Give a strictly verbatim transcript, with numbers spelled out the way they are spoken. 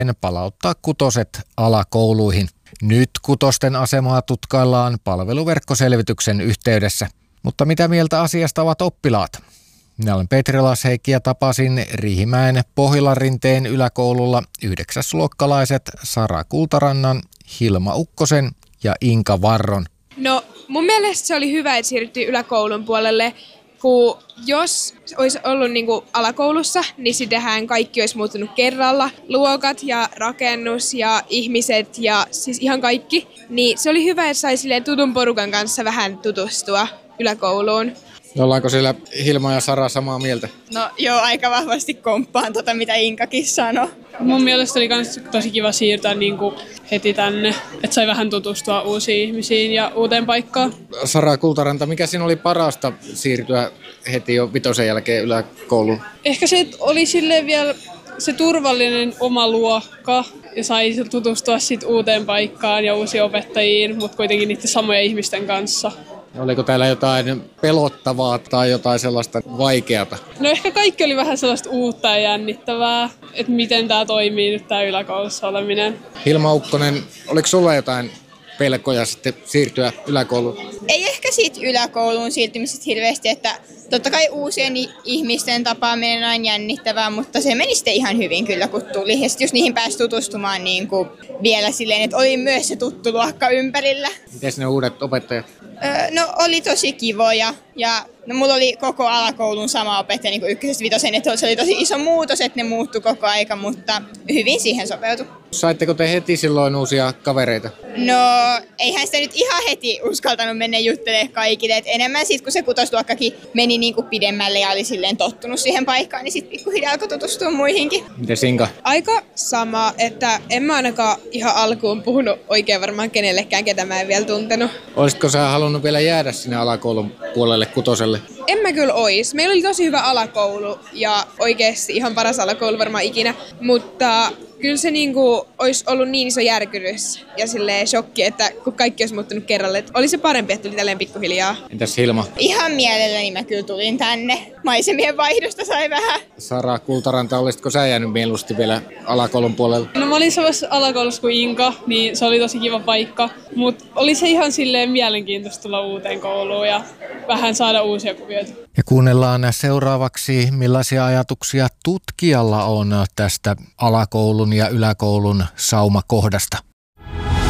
palauttaa kutoset alakouluihin. Nyt kutosten asemaa tutkaillaan palveluverkkoselvityksen yhteydessä. Mutta mitä mieltä asiasta ovat oppilaat? Minä olen Petri Lasheikki ja tapasin Riihimäen Pohjolanrinteen yläkoululla yhdeksäsluokkalaiset Sara Kultarannan, Hilma Ukkosen ja Inka Varron. No mun mielestä se oli hyvä, että siirryttiin yläkoulun puolelle, kun jos olisi ollut niin kuin alakoulussa, niin sitähän kaikki olisi muuttunut kerralla. Luokat ja rakennus ja ihmiset ja siis ihan kaikki. Niin se oli hyvä, että sai silleen tutun porukan kanssa vähän tutustua yläkouluun. Ollaanko siellä Hilma ja Sara samaa mieltä? No joo, aika vahvasti komppaan tota, mitä Inkakin sanoi. Mun mielestä oli myös tosi kiva siirtyä niin kuin heti tänne, että sai vähän tutustua uusiin ihmisiin ja uuteen paikkaan. Sara Kultaranta, mikä siinä oli parasta siirtyä heti jo vitosen jälkeen yläkouluun? Ehkä se oli silleen vielä se turvallinen oma luokka ja sai tutustua sit uuteen paikkaan ja uusiin opettajiin, mutta kuitenkin niiden samojen ihmisten kanssa. Oliko täällä jotain pelottavaa tai jotain sellaista vaikeata? No ehkä kaikki oli vähän sellaista uutta ja jännittävää, että miten tämä toimii nyt tämä yläkoulussa oleminen. Hilma Ukkonen, oliko sulla jotain pelkoja sitten siirtyä yläkouluun? Ei ehkä siitä yläkouluun siirtymisestä hirveästi, että totta kai uusien ihmisten tapaaminen on jännittävää, mutta se meni sitten ihan hyvin kyllä kun tuli. Ja sitten just niihin pääsi tutustumaan niin kuin vielä silleen, että oli myös se tuttu luokka ympärillä. Miten ne uudet opettajat? Öö, no oli tosi kivoja ja no, mulla oli koko alakoulun sama opettaja niin kuin ykkösestä vitosen, että se oli tosi iso muutos, että ne muuttui koko aika, mutta hyvin siihen sopeutui. Saitteko te heti silloin uusia kavereita? No eihän sitä nyt ihan heti uskaltanut mennä juttelemaan kaikille, että enemmän sitten kun se kutosluokkakin meni niin kuin pidemmälle ja oli silleen tottunut siihen paikkaan, niin sitten pikkuhiljaa alkoi tutustua muihinkin. Mites Inka? Aika sama, että en mä ainakaan ihan alkuun puhunut oikein varmaan kenellekään, ketä mä en vielä tuntenut. Olisitko sä halunnut vielä jäädä sinne alakoulun puolelle kutoselle? En mä kyllä ois. Meillä oli tosi hyvä alakoulu ja oikeasti ihan paras alakoulu varmaan ikinä, mutta kyllä se niinku olisi ollut niin iso järkytys ja silleen shokki, että kun kaikki olisi muuttunut kerralle, että oli se parempi, että tuli tälleen pikkuhiljaa. Entäs Hilma? Ihan mielelläni mä kyllä tulin tänne. Maisemien vaihdosta sai vähän. Sara Kultaranta, olisitko sä jäänyt mieluusti vielä alakoulun puolelle? No mä olin samassa alakoulussa kuin Inka, niin se oli tosi kiva paikka, mutta oli se ihan silleen mielenkiintoista tulla uuteen kouluun ja vähän saada uusia kuvioita. Ja kuunnellaan seuraavaksi, millaisia ajatuksia tutkijalla on tästä alakoulun ja yläkoulun saumakohdasta.